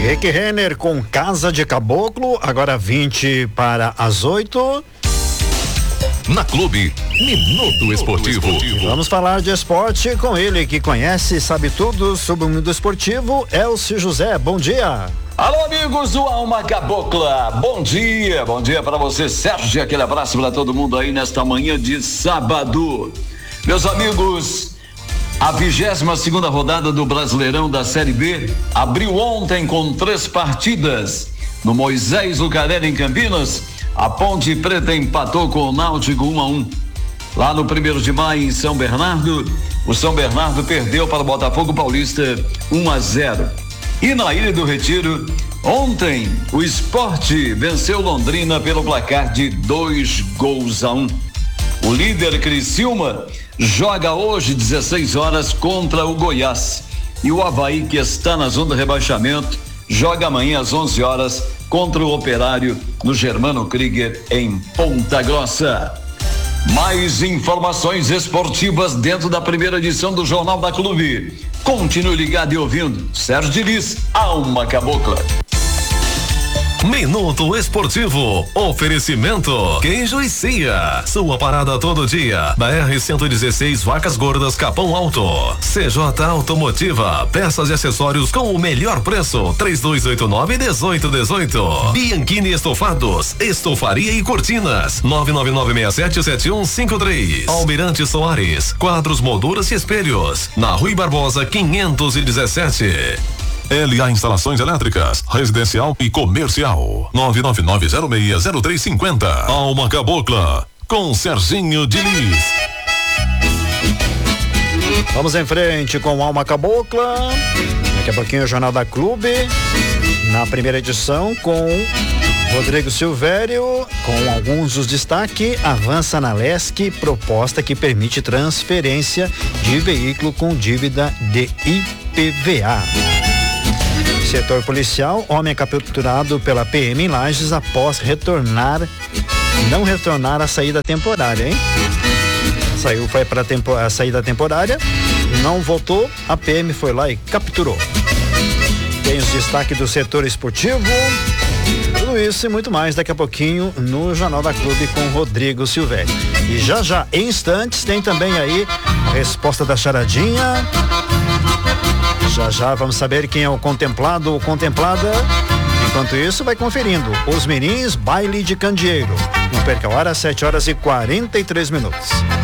Rick Renner com Casa de Caboclo, agora 20 para as 8. Na Clube, Minuto Esportivo. Vamos falar de esporte com ele que conhece e sabe tudo sobre o mundo esportivo, Elcio José. Bom dia. Alô, amigos do Alma Cabocla, bom dia para você, Sérgio, aquele abraço para todo mundo aí nesta manhã de sábado. Meus amigos, a 22ª rodada do Brasileirão da Série B abriu ontem com 3 partidas. No Moisés Lucarelli, em Campinas, a Ponte Preta empatou com o Náutico 1-1. Lá no 1º de maio, em São Bernardo, o São Bernardo perdeu para o Botafogo Paulista 1-0. E na Ilha do Retiro, ontem, o Sport venceu Londrina pelo placar de 2-1. O líder Criciúma joga hoje 16 horas contra o Goiás. E o Avaí, que está na zona de rebaixamento, joga amanhã às 11 horas contra o Operário no Germano Krieger, em Ponta Grossa. Mais informações esportivas dentro da primeira edição do Jornal da Clube. Continue ligado e ouvindo. Sérgio Diniz, Alma Cabocla. Minuto Esportivo, oferecimento Queijo e Cia, sua parada todo dia, da R-116 Vacas Gordas Capão Alto. CJ Automotiva, peças e acessórios com o melhor preço, 3289-1818. Bianchini Estofados, estofaria e cortinas, 999677153. Almirante Soares, quadros, molduras e espelhos, na Rui Barbosa 517. LA Instalações Elétricas, residencial e comercial. 999060350. Alma Cabocla, com Serginho Diniz. Vamos em frente com Alma Cabocla. Daqui a pouquinho o Jornal da Clube. Na primeira edição com Rodrigo Silvério, com alguns dos destaques. Avança na LESC proposta que permite transferência de veículo com dívida de IPVA. Setor policial, homem é capturado pela PM em Lages após não retornar à saída temporária, hein? Foi para a saída temporária, não voltou, a PM foi lá e capturou. Tem os destaques do setor esportivo, tudo isso e muito mais daqui a pouquinho no Jornal da Clube com Rodrigo Silvério. E já, em instantes, tem também aí a resposta da charadinha. Já vamos saber quem é o contemplado ou contemplada. Enquanto isso, vai conferindo os Mirins Baile de Candeeiro. Não perca a hora, 7 horas e 43 minutos.